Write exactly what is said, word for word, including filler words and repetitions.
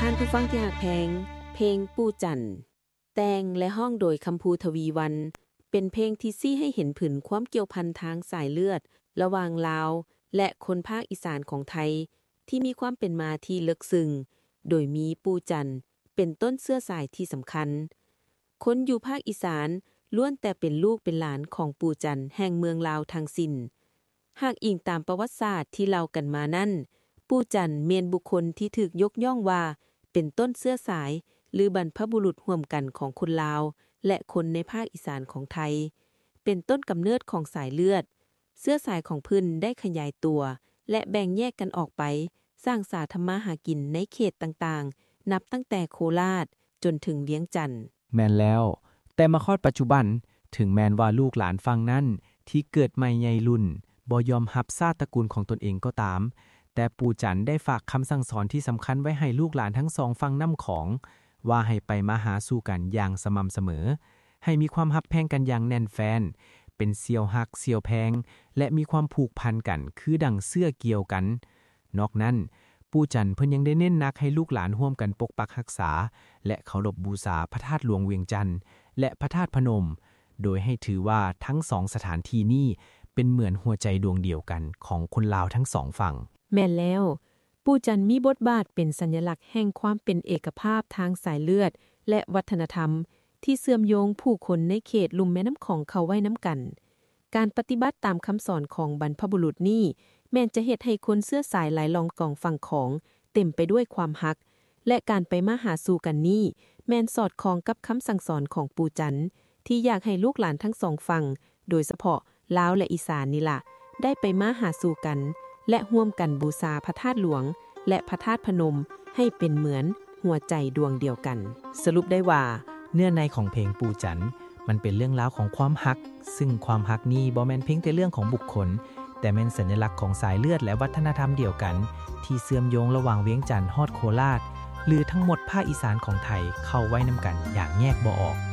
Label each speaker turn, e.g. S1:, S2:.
S1: ท่านผู้ฟังที่รักแพงเพลงปู่จันทร์แต่งและห้องโดยคำภูทวีวรรณเป็นเพลงที่ซี้ให้เห็นผึนความเกี่ยวพันทางสายเลือดระหว่างลาวและคนภาคอีสานของไทยที่มีความเป็นมาที่ลึกซึ้งโดยมีปู่จันทร์เป็นต้นเสื้อสายที่สำคัญคนอยู่ภาคอีสานล้วนแต่เป็นลูกเป็นหลานของปู่จันทร์แห่งเมืองลาวทั้งสิ้นหากอิงตามประวัติศาสตร์ที่เล่ากันมานั้นปู่จันทร์เมียนบุคคลที่ถูกยกย่องว่าเป็นต้นเสื้อสายหรือบรรพบุรุษร่วมกันของคนลาวและคนในภาคอีสานของไทยเป็นต้นกำเนิดของสายเลือดเสื้อสายของเพิ่นได้ขยายตัวและแบ่งแยกกันออกไปสร้างสาธรรมาหากินในเขตต่างๆนับตั้งแต่โคราชจนถึงเวียงจันทน์
S2: แม่นแล้วแต่มาคอดปัจจุบันถึงแม้นว่าลูกหลานฟังนั้นที่เกิดใหม่ใหญ่รุ่นบ่ยอมรับชาติตระกูลของตนเองก็ตามแต่ปู่จันทร์ได้ฝากคำสั่งสอนที่สำคัญไว้ให้ลูกหลานทั้งสองฟังนำของว่าให้ไปมาหาสู่กันอย่างสม่ำเสมอให้มีความฮักแพงกันอย่างแน่นแฟนเป็นเสี่ยวฮักเสี่ยวแพงและมีความผูกพันกันคือดั่งเสื้อเกี่ยวกันนอกนั้นปู่จันทร์เพิ่นยังได้เน้นหนักให้ลูกหลานร่วมกันปกปักรักษาและเคารพบูชาพระธาตุหลวงเวียงจันทน์และพระธาตุพนมโดยให้ถือว่าทั้งสองสถานที่นี้เป็นเหมือนหัวใจดวงเดียวกันของคนลาวทั้งสองฝั่ง
S1: แม่นแล้วปู่จันทร์มีบทบาทเป็นสัญลักษณ์แห่งความเป็นเอกภาพทางสายเลือดและวัฒนธรรมที่เชื่อมโยงผู้คนในเขตลุ่มแม่น้ำของเขาไว้น้ำกันการปฏิบัติตามคำสอนของบรรพบุรุษนี้แม้นจะเฮ็ดให้คนเสื้อสายหลายลองกองฝั่งของเต็มไปด้วยความฮักและการไปมาหาสู่กันนี้แม้นสอดคล้องกับคำสั่งสอนของปู่จันทร์ที่อยากให้ลูกหลานทั้งสองฝั่งโดยเฉพาะลาวและอีสานนี่ล่ะได้ไปมาหาสู่กันและร่วมกันบูชาพระธาตุหลวงและพระธาตุพนมให้เป็นเหมือนหัวใจดวงเดียวกันสรุปได้ว่า
S2: เนื้อในของเพลงปู่จันทร์มันเป็นเรื่องราวของความฮักซึ่งความฮักนี้บ่แม่นเพียงแต่เรื่องของบุคคลแต่แม่นสัญลักษณ์ของสายเลือดและวัฒนธรรมเดียวกันที่เชื่อมโยงระหว่างเวียงจันทน์ฮอดโคราชหรือทั้งหมดภาคอีสานของไทยเข้าไว้นำกันอย่างแยกบ่ออก